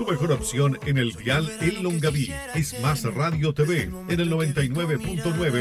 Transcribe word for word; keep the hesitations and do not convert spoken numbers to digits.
Tu mejor opción en el dial El Longaví es Más Radio T V en el noventa y nueve punto nueve